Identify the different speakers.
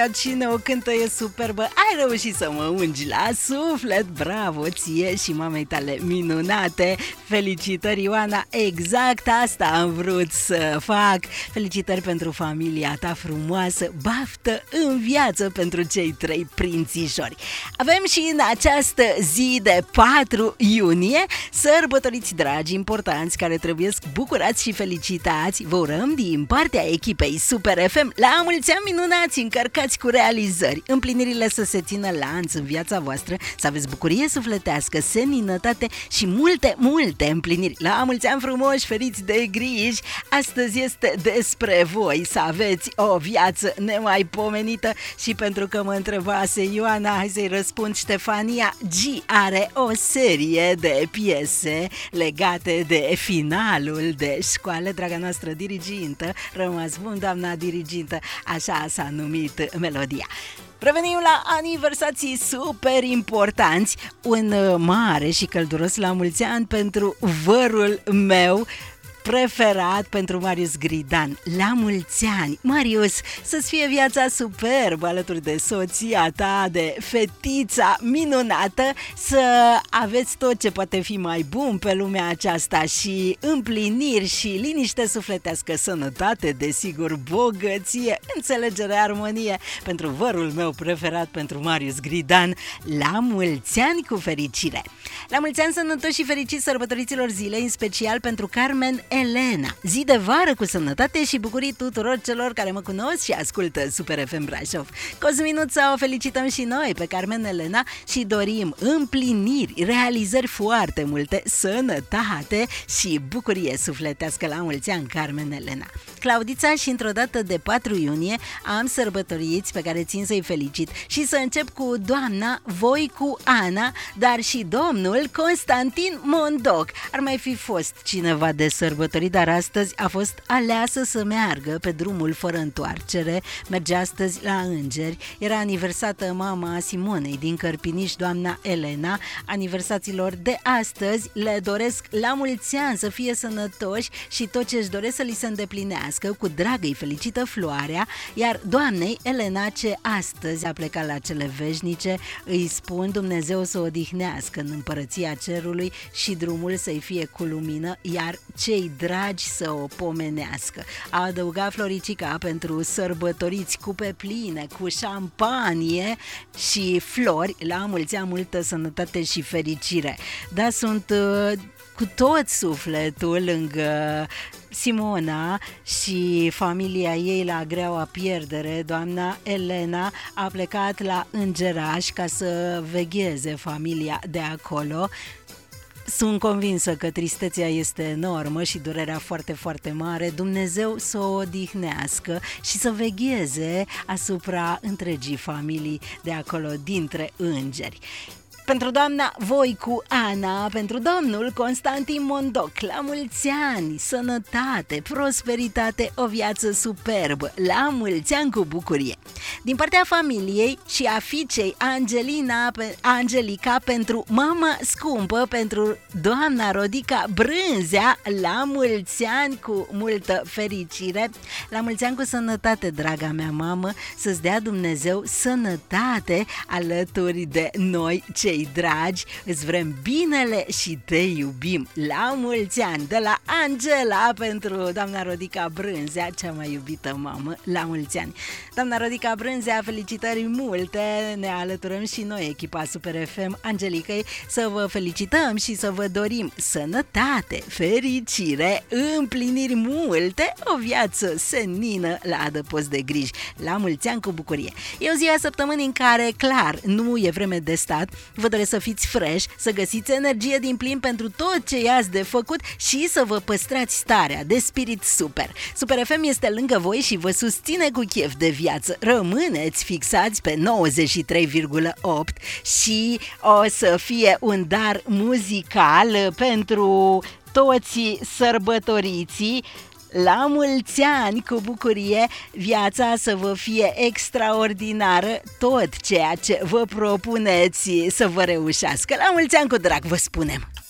Speaker 1: Cine o cântă e superbă. Ai reușit să mă ungi la suflet. Bravo ție și mamei tale minunate. Felicitări, Ioana. Exact asta am vrut să fac. Felicitări pentru familia ta frumoasă. Baftă în viață pentru cei 3 prințișori. Avem și în această zi de 4 iunie sărbătoriți dragi, importanți, care trebuie bucurați și felicitați. Vă urăm din partea echipei Super FM la mulți ani minunați, încărcați cu realizări, împlinirile să se țină lanț în viața voastră, să aveți bucurie sufletească, seninătate și multe împliniri. La mulți ani frumoși, feriți de griji. Astăzi este despre voi, să aveți o viață nemaipomenită. Și pentru că mă întrebase Ioana, hai să-i răspund. Ștefania G are o serie de piese legate de finalul de școală. Draga noastră dirigintă, rămas bun, doamna dirigintă, așa s-a numit melodia. Revenim la aniversații super importanți. Un mare și călduros la mulți ani pentru vărul meu preferat, pentru Marius Gridan. La mulți ani, Marius, să-ți fie viața superbă alături de soția ta, de fetița minunată, să aveți tot ce poate fi mai bun pe lumea aceasta și împliniri și liniște sufletească, sănătate, desigur, bogăție, înțelegere, armonie pentru vărul meu preferat, pentru Marius Gridan. La mulți ani cu fericire! La mulți ani sănătoși și fericiți sărbătoriților zilei, în special pentru Carmen Elena. Zi de vară cu sănătate și bucurii tuturor celor care mă cunosc și ascultă Super FM Brașov. Cosminuța, o felicităm și noi pe Carmen Elena și dorim împliniri, realizări foarte multe, sănătate și bucurie sufletească. La mulți ani, Carmen Elena. Claudița, și într-o dată de 4 iunie am sărbătoriți pe care țin să-i felicit și să încep cu doamna Voicu Ana, dar și domnul Constantin Mondoc. Ar mai fi fost cineva de sărbătorit, dar astăzi a fost aleasă să meargă pe drumul fără întoarcere. Merge astăzi la Îngeri. Era aniversată mama Simonei din Cărpiniș, doamna Elena. Aniversaților de astăzi le doresc la mulți ani să fie sănătoși și tot ce își doresc să li se îndeplinească. Cu drag îi felicită Floarea, iar doamnei Elena, ce astăzi a plecat la cele veșnice, îi spun Dumnezeu să o odihnească în împărăția cerului și drumul să-i fie cu lumină, iar cei dragi să o pomenească. A adăugat Floricica pentru sărbătoriți cupe pline, cu șampanie și flori. La mulți ani, multă sănătate și fericire. Da, sunt cu tot sufletul lângă Simona și familia ei la greaua pierdere. Doamna Elena a plecat la Îngeraș ca să vegheze familia de acolo. Sunt convinsă că tristețea este enormă și durerea foarte mare. Dumnezeu să o odihnească și să vegheze asupra întregii familii de acolo, dintre îngeri. Pentru doamna Voicu Ana, pentru domnul Constantin Mondoc, la mulți ani, sănătate, prosperitate, o viață superbă, la mulți ani cu bucurie. Din partea familiei și a fiicei Angelica, pentru mama scumpă, pentru doamna Rodica Brânzea, la mulți ani cu multă fericire, la mulți ani cu sănătate, draga mea mamă, să-ți dea Dumnezeu sănătate alături de noi, cei dragi, îți vrem binele și te iubim. La mulți ani de la Angela pentru doamna Rodica Brânzea, cea mai iubită mamă, la mulți ani. Doamna Rodica Brânzea, felicitări multe, ne alăturăm și noi, echipa Super FM Angelicăi, să vă felicităm și să vă dorim sănătate, fericire, împliniri multe, o viață senină la adăpost de griji. La mulți ani cu bucurie. E o zi a săptămânii în care, clar, nu e vreme de stat. Vă doresc să fiți fresh, să găsiți energie din plin pentru tot ce i-ați de făcut și să vă păstrați starea de spirit super. Super FM este lângă voi și vă susține cu chef de viață. Rămâneți fixați pe 93,8 și o să fie un dar muzical pentru toți sărbătoriții. La mulți ani cu bucurie, viața să vă fie extraordinară, tot ceea ce vă propuneți să vă reușească. La mulți ani cu drag, vă spunem!